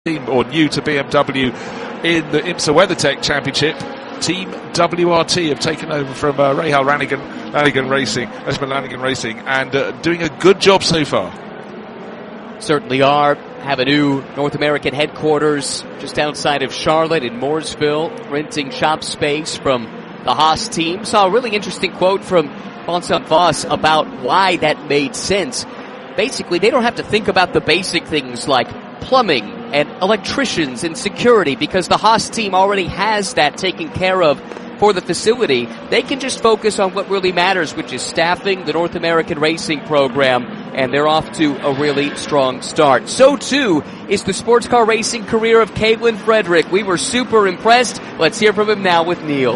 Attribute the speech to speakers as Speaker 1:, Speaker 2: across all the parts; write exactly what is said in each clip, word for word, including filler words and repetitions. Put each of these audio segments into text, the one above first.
Speaker 1: team, or new to B M W in the IMSA WeatherTech Championship. Team W R T have taken over from uh, Rahal Lanigan, Lanigan Racing, Ashman Lanigan Racing, and uh, doing a good job so far.
Speaker 2: Certainly are. Have a new North American headquarters just outside of Charlotte in Mooresville, renting shop space from the Haas team. Saw a really interesting quote from Vincent Voss about why that made sense. Basically, they don't have to think about the basic things like plumbing and electricians and security because the Haas team already has that taken care of for the facility. They can just focus on what really matters, which is staffing the North American racing program, and they're off to a really strong start. So too is the sports car racing career of Katelyn Frederick. We were super impressed. Let's hear from him now with Neil.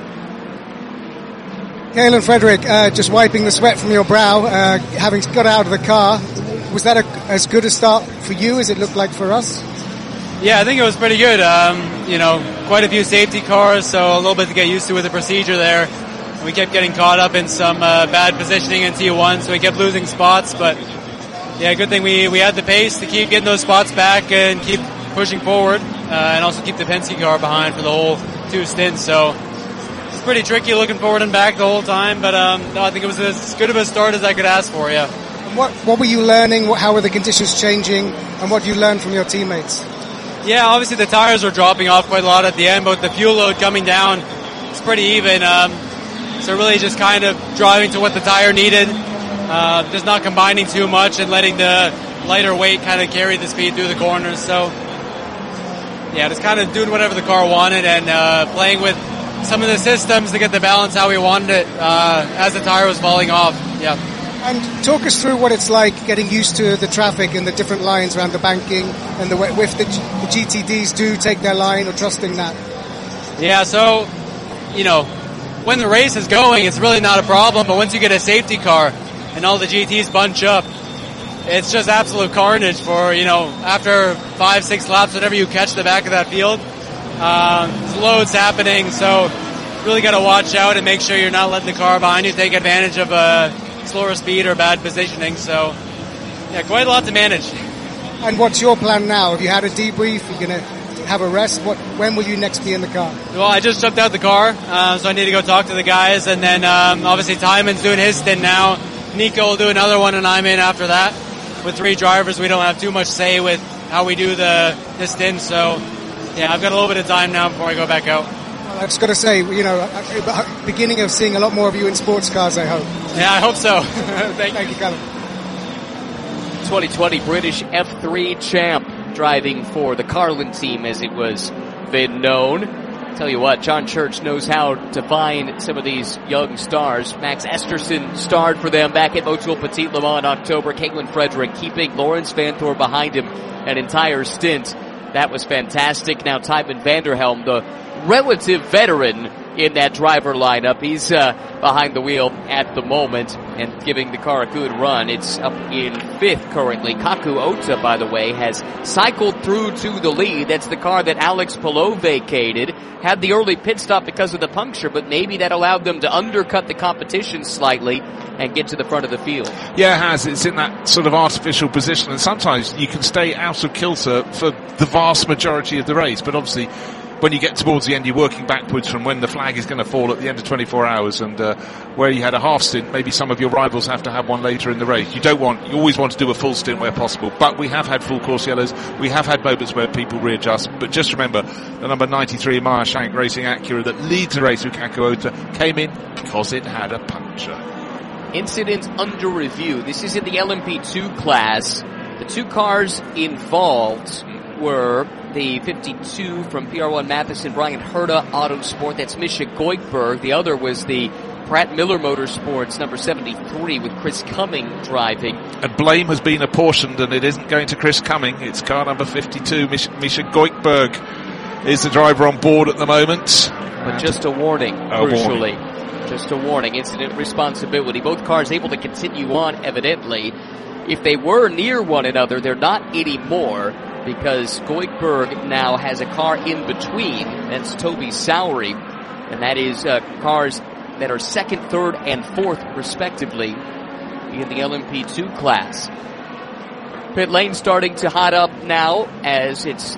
Speaker 3: Katelyn Frederick, uh, just wiping the sweat from your brow, uh, having got out of the car. Was that a, as good a start for you as it looked like for us?
Speaker 4: Yeah, I think it was pretty good. Um, you know, quite a few safety cars, so a little bit to get used to with the procedure there. We kept getting caught up in some uh, bad positioning in T one, so we kept losing spots. But yeah, good thing we, we had the pace to keep getting those spots back and keep pushing forward, uh, and also keep the Penske car behind for the whole two stints. So it's pretty tricky looking forward and back the whole time, but um, no, I think it was as good of a start as I could ask for, yeah.
Speaker 3: And what, what were you learning? How were the conditions changing? And what did you learn from your teammates?
Speaker 4: Yeah, obviously the tires were dropping off quite a lot at the end, but the fuel load coming down, it's pretty even. Um, so really just kind of driving to what the tire needed, uh, just not combining too much and letting the lighter weight kind of carry the speed through the corners. So yeah, just kind of doing whatever the car wanted and uh, playing with some of the systems to get the balance how we wanted it uh, as the tire was falling off. Yeah.
Speaker 3: And talk us through what it's like getting used to the traffic and the different lines around the banking and the if the, the G T Ds do take their line or trusting that.
Speaker 4: Yeah, so, you know, when the race is going, it's really not a problem, but once you get a safety car and all the G Ts bunch up, it's just absolute carnage for, you know, after five, six laps, whenever you catch the back of that field. Um, there's loads happening, so really got to watch out and make sure you're not letting the car behind you take advantage of a slower speed or bad positioning. So, yeah, quite a lot to manage.
Speaker 3: And what's your plan now? Have you had a debrief? Are you going to have a rest? What? When will you next be in the car?
Speaker 4: Well, I just jumped out the car, uh, so I need to go talk to the guys. And then, um, obviously, Tymon's doing his stint now. Nico will do another one, and I'm in after that. With three drivers, we don't have too much say with how we do the, the stint. So, yeah, I've got a little bit of time now before I go back out.
Speaker 3: Well, I just got to say, you know, beginning of seeing a lot more of you in sports cars, I hope.
Speaker 4: Yeah, I hope so. Thank,
Speaker 3: Thank you, Callum.
Speaker 2: twenty twenty British F three champ driving for the Carlin team as it was been known. Tell you what, John Church knows how to find some of these young stars. Max Esterson starred for them back at Motul Petit Le Mans in October. Katelyn Frederick keeping Lawrence Vanthoor behind him an entire stint. That was fantastic. Now Tymon Vanderhelm, the relative veteran in that driver lineup. He's uh, behind the wheel at the moment and giving the car a good run. It's up in fifth currently. Kaku Ota, by the way, has cycled through to the lead. That's the car that Alex Palou vacated. Had the early pit stop because of the puncture, but maybe that allowed them to undercut the competition slightly and get to the front of the field.
Speaker 1: Yeah, it has. It's in that sort of artificial position, and sometimes you can stay out of kilter for the vast majority of the race, but obviously when you get towards the end, you're working backwards from when the flag is going to fall at the end of twenty-four hours, and uh, where you had a half stint, maybe some of your rivals have to have one later in the race. You don't want, you always want to do a full stint where possible, but we have had full course yellows, we have had moments where people readjust, but just remember, the number ninety-three Meyer Shank Racing Acura that leads the race with Kaku Ota came in because it had a puncture.
Speaker 2: Incident under review. This is in the L M P two class. The two cars involved were the fifty-two from P R one Matheson, Brian Herta Autosport. That's Misha Goikberg. The other was the Pratt Miller Motorsports, number seventy-three, with Chris Cumming driving.
Speaker 1: And blame has been apportioned, and it isn't going to Chris Cumming. It's car number fifty-two. Misha, Misha Goikberg is the driver on board at the moment.
Speaker 2: But just a warning,
Speaker 1: a
Speaker 2: crucially.
Speaker 1: Warning.
Speaker 2: Just a warning. Incident responsibility. Both cars able to continue on, evidently. If they were near one another, they're not anymore, because Goikberg now has a car in between. That's Toby Sowery. And that is uh, cars that are second, third, and fourth, respectively, in the L M P two class. Pit lane starting to hot up now as it's